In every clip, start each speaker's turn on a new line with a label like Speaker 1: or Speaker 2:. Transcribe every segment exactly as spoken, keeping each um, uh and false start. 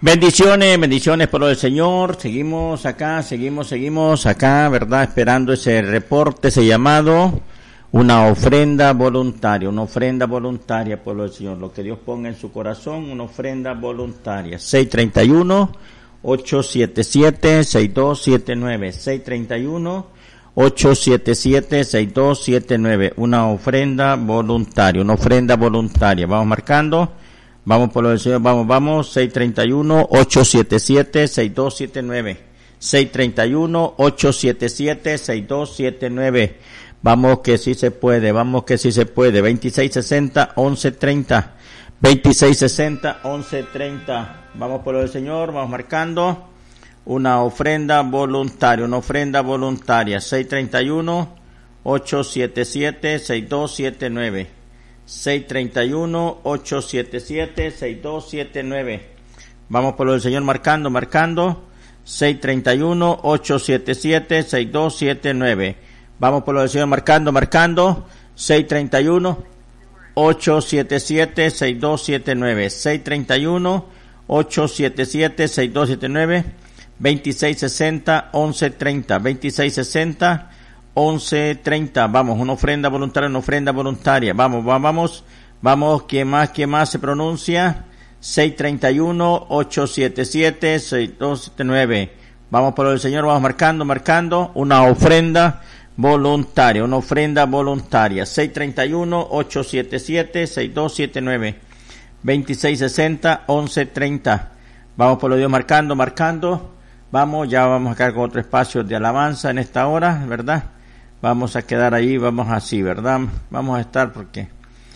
Speaker 1: Bendiciones, bendiciones por lo del Señor. Seguimos acá, seguimos, seguimos acá, ¿verdad? Esperando ese reporte, ese llamado, una ofrenda voluntaria, una ofrenda voluntaria por lo del Señor. Lo que Dios ponga en su corazón, una ofrenda voluntaria. seis treinta y uno, ocho siete siete, seis dos siete nueve. seis treinta y uno, ocho siete siete, seis dos siete nueve. Una ofrenda voluntaria, una ofrenda voluntaria. Vamos marcando. Vamos por lo del Señor, vamos, vamos, seis treinta y uno, ocho siete siete, seis dos siete nueve. seis treinta y uno, ocho siete siete, seis dos siete nueve. Vamos que sí se puede, vamos que sí se puede. veintiséis sesenta, once treinta. veintiséis sesenta, once treinta. Vamos por lo del Señor, vamos marcando. Una ofrenda voluntaria, una ofrenda voluntaria. seis treinta y uno, ocho siete siete, seis dos siete nueve. seis treinta y uno, ocho siete siete, seis dos siete nueve. Vamos por lo del Señor marcando, marcando. seis treinta y uno, ocho siete siete, seis dos siete nueve. Vamos por lo del Señor marcando, marcando. seis treinta y uno, ocho siete siete, seis dos siete nueve. seis treinta y uno, ocho siete siete, seis dos siete nueve. veintiséis sesenta, once treinta. veintiséis sesenta, once treinta. Vamos, una ofrenda voluntaria, una ofrenda voluntaria. Vamos, vamos, vamos. ¿Quién más, quién más se pronuncia? seis treinta y uno, ocho siete siete, seis dos siete nueve. Vamos por el Señor, vamos marcando, marcando. Una ofrenda voluntaria, una ofrenda voluntaria. seis treinta y uno, ocho siete siete, seis dos siete nueve. veintiséis sesenta, once treinta. Vamos por lo Dios marcando, marcando. Vamos, ya vamos a quedar con otro espacio de alabanza en esta hora, ¿verdad? Vamos a quedar ahí, vamos así, ¿verdad? Vamos a estar porque,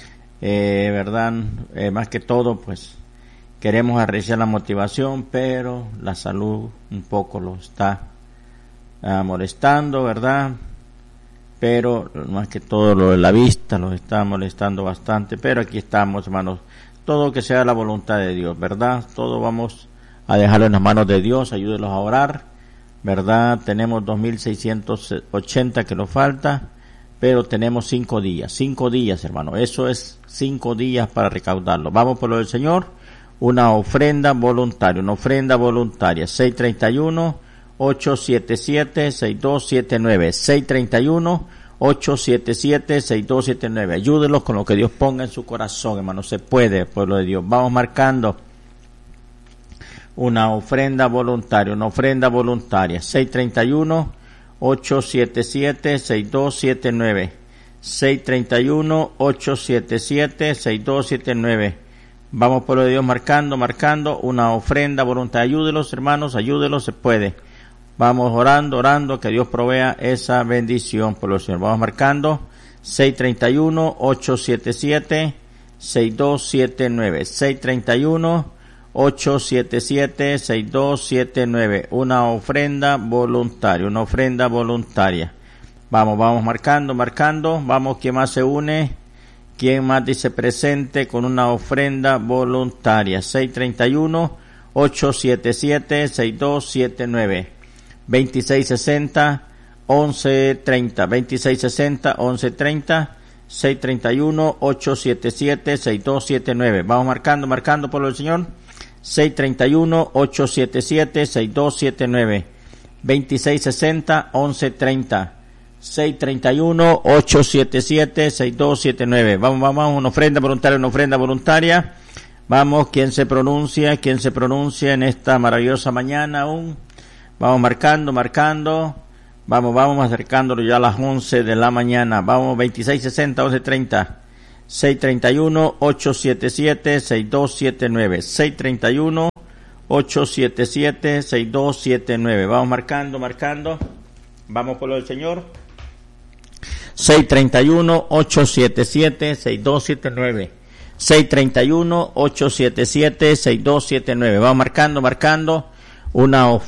Speaker 1: eh, ¿verdad? Eh, más que todo, pues, queremos arreglar la motivación, pero la salud un poco lo está uh, molestando, ¿verdad? Pero más que todo lo de la vista lo está molestando bastante, pero aquí estamos, hermanos. Todo que sea la voluntad de Dios, ¿verdad? Todo vamos a dejarlo en las manos de Dios, ayúdenos a orar. ¿Verdad? Tenemos dos mil seiscientos ochenta que nos falta, pero tenemos cinco días, cinco días, hermano. Eso es cinco días para recaudarlo. Vamos por lo del Señor. Una ofrenda voluntaria, una ofrenda voluntaria. seis treinta y uno, ocho siete siete, seis dos siete nueve. seis treinta y uno, ocho siete siete, seis dos siete nueve. Ayúdenlos con lo que Dios ponga en su corazón, hermano. Se puede, pueblo de Dios. Vamos marcando. Una ofrenda voluntaria, una ofrenda voluntaria. seis treinta y uno, ocho siete siete, seis dos siete nueve. seis treinta y uno, ocho siete siete, seis dos siete nueve. Vamos por lo de Dios marcando, marcando. Una ofrenda voluntaria. Ayúdelos, hermanos, ayúdelos, se puede. Vamos orando, orando, que Dios provea esa bendición por los Señor. Vamos marcando. seis treinta y uno, ocho siete siete, seis dos siete nueve. seis treinta y uno, ocho siete siete, seis dos siete nueve. Una ofrenda voluntaria, una ofrenda voluntaria. Vamos, vamos marcando, marcando. Vamos, ¿quién más se une? ¿Quién más dice presente con una ofrenda voluntaria? seis treinta y uno, ocho siete siete, seis dos siete nueve. veintiséis sesenta, once treinta. veintiséis sesenta, once treinta. seis treinta y uno, ocho siete siete, seis dos siete nueve. Vamos marcando, marcando por el Señor. seis treinta y uno, ocho siete siete, seis dos siete nueve. veintiséis sesenta, once treinta. seis treinta y uno, ocho siete siete, seis dos siete nueve. Vamos, vamos, una ofrenda voluntaria, una ofrenda voluntaria. Vamos, ¿quién se pronuncia? ¿Quién se pronuncia en esta maravillosa mañana aún? Vamos marcando, marcando. Vamos, vamos acercándolo ya a las once de la mañana. Vamos, veintiséis sesenta, once treinta. seis treinta y uno, ocho siete siete, seis dos siete nueve. seis treinta y uno, ocho siete siete, seis dos siete nueve. Vamos marcando, marcando. Vamos por lo del Señor. seis treinta y uno, ocho siete siete, seis dos siete nueve. seis treinta y uno, ocho siete siete, seis dos siete nueve. Vamos marcando, marcando. Una